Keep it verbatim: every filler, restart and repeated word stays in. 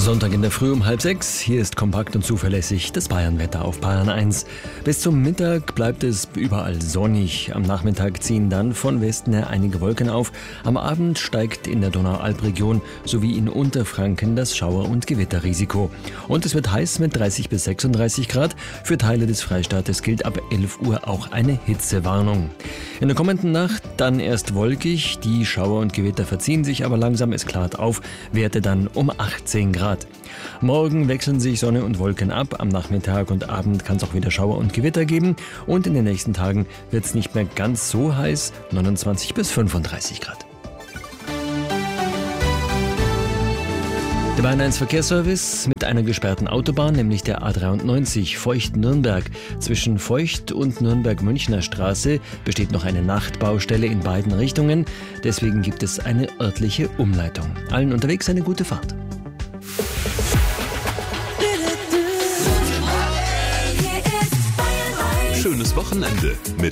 Sonntag in der Früh um halb sechs. Hier ist kompakt und zuverlässig das Bayernwetter auf Bayern eins. Bis zum Mittag bleibt es überall sonnig. Am Nachmittag ziehen dann von Westen her einige Wolken auf. Am Abend steigt in der Donaualp-Region sowie in Unterfranken das Schauer- und Gewitterrisiko. Und es wird heiß mit dreißig bis sechsunddreißig Grad. Für Teile des Freistaates gilt ab elf Uhr auch eine Hitzewarnung. In der kommenden Nacht dann erst wolkig. Die Schauer und Gewitter verziehen sich aber langsam. Es klart auf. Werte dann um achtzehn Grad. Morgen wechseln sich Sonne und Wolken ab. Am Nachmittag und Abend kann es auch wieder Schauer und Gewitter geben. Und in den nächsten Tagen wird es nicht mehr ganz so heiß, neunundzwanzig bis fünfunddreißig Grad. Der Bayern eins Verkehrsservice mit einer gesperrten Autobahn, nämlich der A dreiundneunzig Feucht-Nürnberg. Zwischen Feucht und Nürnberg-Münchner Straße besteht noch eine Nachtbaustelle in beiden Richtungen. Deswegen gibt es eine örtliche Umleitung. Allen unterwegs eine gute Fahrt. Schönes Wochenende mit